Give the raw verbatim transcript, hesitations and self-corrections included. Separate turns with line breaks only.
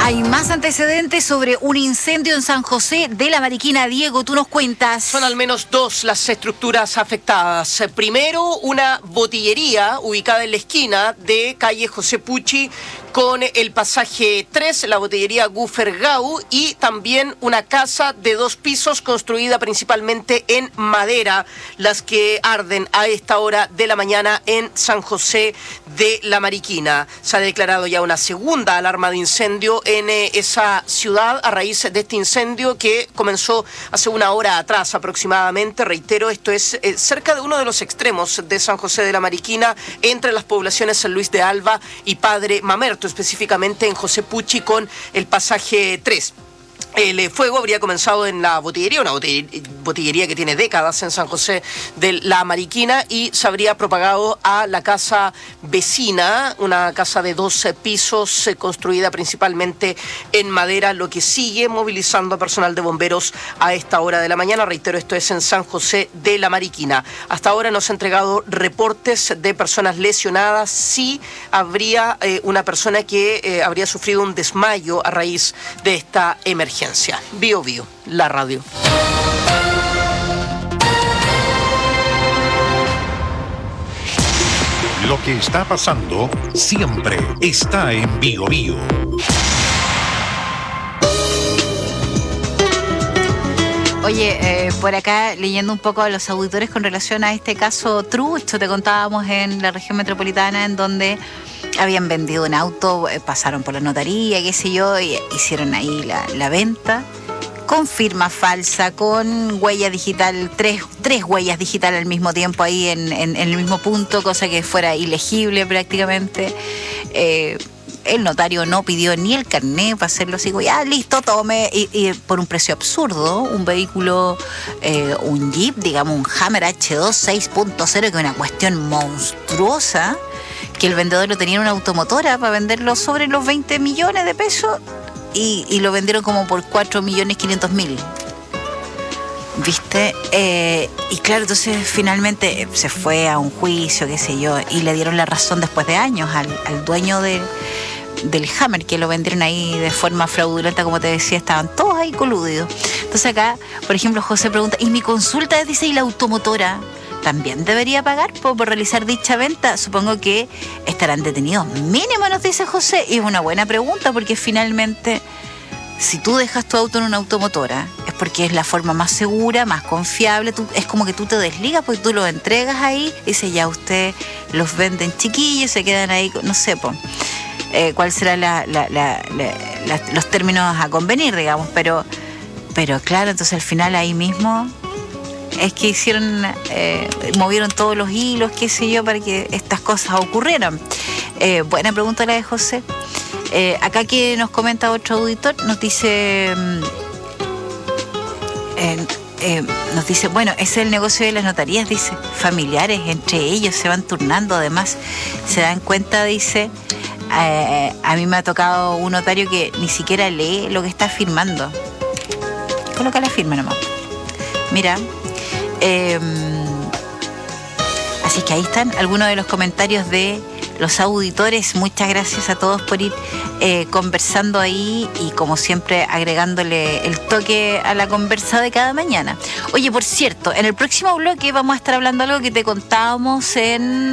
Hay más antecedentes sobre un incendio en San José de la Mariquina. Diego, tú nos cuentas.
Son al menos dos las estructuras afectadas. Primero, una botillería ubicada en la esquina de calle José Pucci con el pasaje tres, la botillería Gufergau, y también una casa de dos pisos construida principalmente en madera, las que arden a esta hora de la mañana en San José de la Mariquina. Se ha declarado ya una segunda alarma de incendio en eh, esa ciudad a raíz de este incendio que comenzó hace una hora atrás aproximadamente. Reitero, esto es eh, cerca de uno de los extremos de San José de la Mariquina, entre las poblaciones San Luis de Alba y Padre Mamerto, específicamente en José Pucci con el pasaje tres. El fuego habría comenzado en la botillería, una botillería que tiene décadas en San José de la Mariquina, y se habría propagado a la casa vecina, una casa de dos pisos construida principalmente en madera, lo que sigue movilizando a personal de bomberos a esta hora de la mañana. Reitero, esto es en San José de la Mariquina. Hasta ahora no se han entregado reportes de personas lesionadas. Sí habría eh, una persona que eh, habría sufrido un desmayo a raíz de esta emergencia. Bio Bio, la radio.
Lo que está pasando siempre está en Bio Bio.
Oye, eh, por acá leyendo un poco a los auditores con relación a este caso True, esto te contábamos en la región metropolitana, en donde habían vendido un auto, eh, pasaron por la notaría, qué sé yo, y hicieron ahí la, la venta con firma falsa, con huella digital, tres, tres huellas digitales al mismo tiempo ahí en, en, en el mismo punto, cosa que fuera ilegible prácticamente. Eh, el notario no pidió ni el carné para hacerlo así, ya listo, tome, y, y por un precio absurdo, un vehículo, eh, un Jeep, digamos un Hammer H dos seis punto cero, que es una cuestión monstruosa, que el vendedor lo tenía en una automotora para venderlo sobre los veinte millones de pesos y, y lo vendieron como por cuatro millones quinientos mil. ¿Viste? Eh, y claro, entonces finalmente se fue a un juicio, qué sé yo, y le dieron la razón después de años al, al dueño de, del Hammer, que lo vendieron ahí de forma fraudulenta, como te decía, estaban todos ahí coludidos. Entonces acá, por ejemplo, José pregunta, y mi consulta dice, ¿y la automotora también debería pagar por, por realizar dicha venta? Supongo que estarán detenidos mínimo, nos dice José, y es una buena pregunta, porque finalmente, si tú dejas tu auto en una automotora, es porque es la forma más segura, más confiable. Tú, es como que tú te desligas, porque tú los entregas ahí, y dice, ya usted los venden chiquillos, se quedan ahí, no sé, pues, eh, cuál será la, la, la, la, la, los términos a convenir, digamos, pero, pero claro, entonces al final ahí mismo es que hicieron, eh, movieron todos los hilos, qué sé yo, para que estas cosas ocurrieran. Eh, buena pregunta la de José. Eh, acá que nos comenta otro auditor, nos dice, eh, eh, nos dice, bueno, ese es el negocio de las notarías, dice, familiares, entre ellos se van turnando, además se dan cuenta, dice, eh, a mí me ha tocado un notario que ni siquiera lee lo que está firmando, coloca la firma nomás. Mira, eh, así que ahí están algunos de los comentarios de los auditores. Muchas gracias a todos por ir eh, conversando ahí y, como siempre, agregándole el toque a la conversa de cada mañana. Oye, por cierto, en el próximo bloque vamos a estar hablando de algo que te contábamos en